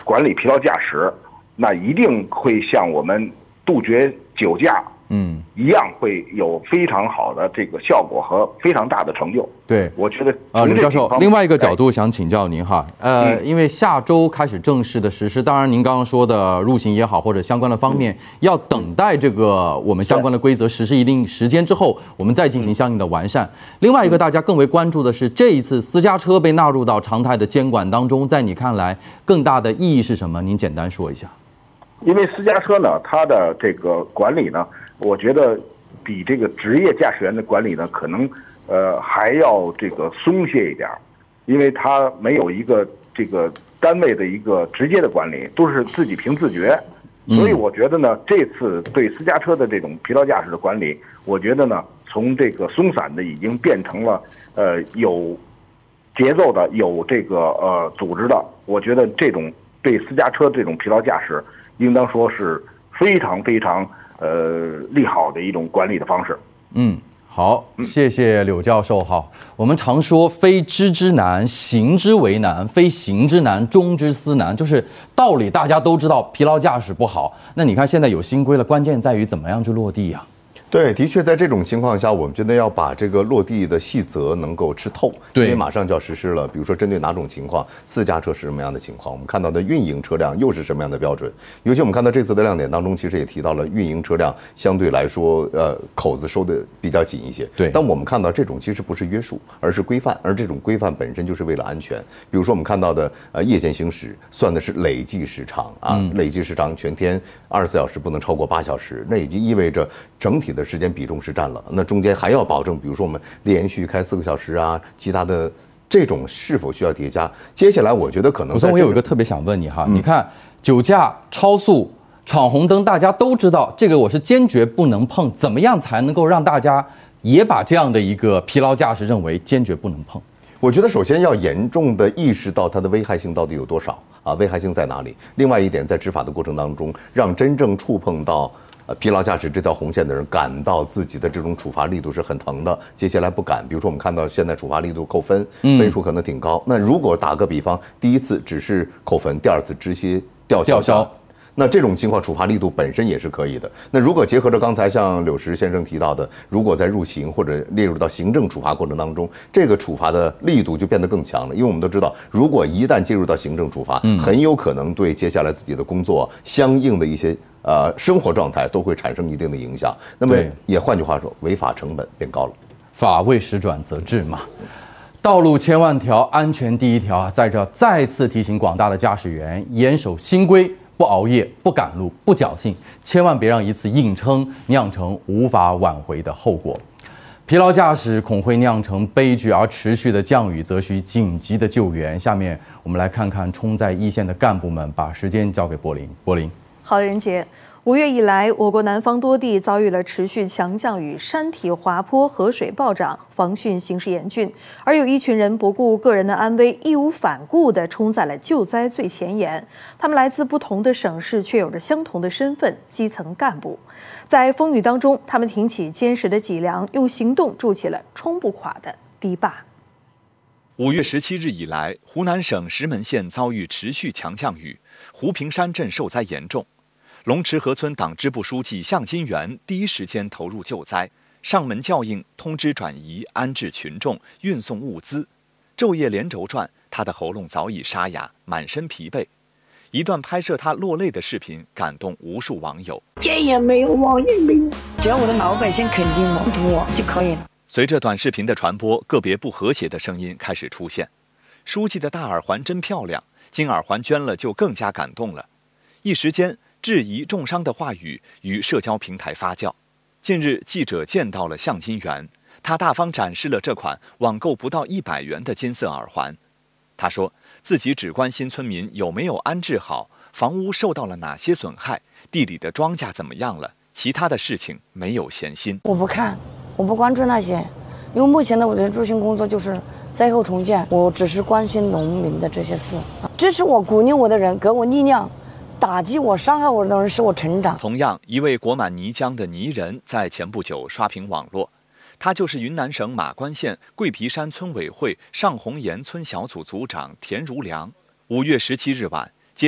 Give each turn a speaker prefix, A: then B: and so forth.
A: 管理疲劳驾驶，那一定会像我们杜绝酒驾一样，会有非常好的这个效果和非常大的成就。
B: 对，
A: 我觉得
B: 刘教授，另外一个角度想请教您哈，因为下周开始正式的实施，当然您刚刚说的入刑也好，或者相关的方面，要等待这个我们相关的规则实施一定时间之后，我们再进行相应的完善。另外一个大家更为关注的是，这一次私家车被纳入到常态的监管当中，在你看来更大的意义是什么？您简单说一下。
A: 因为私家车呢，它的这个管理呢，我觉得比这个职业驾驶员的管理呢，可能还要这个松懈一点，因为它没有一个这个单位的一个直接的管理，都是自己凭自觉。所以我觉得呢，这次对私家车的这种疲劳驾驶的管理，我觉得呢，从这个松散的已经变成了有节奏的、有这个组织的。我觉得这种对私家车这种疲劳驾驶，应当说是非常非常利好的一种管理的方式。
B: 好，谢谢柳教授。好，我们常说非知之难，行之为难；非行之难，终之思难。就是道理大家都知道，疲劳驾驶不好。那你看现在有新规了，关键在于怎么样去落地呀？
C: 对，的确，在这种情况下，我们觉得要把这个落地的细则能够吃透，因为马上就要实施了。比如说，针对哪种情况，私家车是什么样的情况，我们看到的运营车辆又是什么样的标准？尤其我们看到这次的亮点当中，其实也提到了运营车辆相对来说，口子收的比较紧一些。
B: 对，
C: 但我们看到这种其实不是约束，而是规范，而这种规范本身就是为了安全。比如说，我们看到的夜间行驶算的是累计时长啊，累计时长全天24小时不能超过8小时，那也就意味着整体的时间比重是占了，那中间还要保证，比如说我们连续开4个小时啊，其他的这种是否需要叠加？接下来我觉得可能
B: 我有一个特别想问你哈，你看酒驾、超速、闯红灯，大家都知道，这个我是坚决不能碰，怎么样才能够让大家也把这样的一个疲劳驾驶认为坚决不能碰？
C: 我觉得首先要严重的意识到它的危害性到底有多少啊，危害性在哪里？另外一点，在执法的过程当中，让真正触碰到疲劳驾驶这条红线的人感到自己的这种处罚力度是很疼的，接下来不敢。比如说我们看到现在处罚力度扣分，分数可能挺高。那如果打个比方，第一次只是扣分，第二次直接吊销，那这种情况处罚力度本身也是可以的。那如果结合着刚才像柳石先生提到的，如果在入刑或者列入到行政处罚过程当中，这个处罚的力度就变得更强了。因为我们都知道，如果一旦介入到行政处罚，很有可能对接下来自己的工作相应的一些生活状态都会产生一定的影响。那么也换句话说，违法成本变高了。
B: 法未时转则治嘛。道路千万条，安全第一条啊！在这再次提醒广大的驾驶员，严守新规。不熬夜，不赶路，不侥幸，千万别让一次硬撑酿成无法挽回的后果。疲劳驾驶恐会酿成悲剧，而持续的降雨则需紧急的救援。下面我们来看看冲在一线的干部们，把时间交给柏林。柏林，
D: 好，任杰。5月以来，我国南方多地遭遇了持续强降雨，山体滑坡、河水暴涨，防汛形势严峻。而有一群人不顾个人的安危，义无反顾地冲在了救灾最前沿。他们来自不同的省市，却有着相同的身份——基层干部。在风雨当中，他们挺起坚实的脊梁，用行动筑起了冲不垮的堤坝。
E: 5月17日以来，湖南省石门县遭遇持续强降雨，湖平山镇受灾严重。龙池河村党支部书记向金元第一时间投入救灾，上门校应、通知转移、安置群众、运送物资，昼夜连轴转，他的喉咙早已沙哑，满身疲惫。一段拍摄他落泪的视频感动无数网友。
F: 天也没有，网也没有，只要我的老百姓肯定帮助我就可以了。
E: 随着短视频的传播，个别不和谐的声音开始出现。书记的大耳环真漂亮，金耳环捐了就更加感动了。一时间，质疑重伤的话语与社交平台发酵。近日，记者见到了向金元，他大方展示了这款网购不到100元的金色耳环。他说自己只关心村民有没有安置好，房屋受到了哪些损害，地里的庄稼怎么样了，其他的事情没有闲心。
F: 我不看，我不关注那些，因为目前的我的驻心工作就是灾后重建，我只是关心农民的这些事。支持我、鼓励我的人，给我力量。打击我、伤害我的人使我成长。
E: 同样，一位裹满泥浆的泥人在前不久刷屏网络，他就是云南省马关县桂皮山村委会上红岩村小组组长田如良。5月17日晚，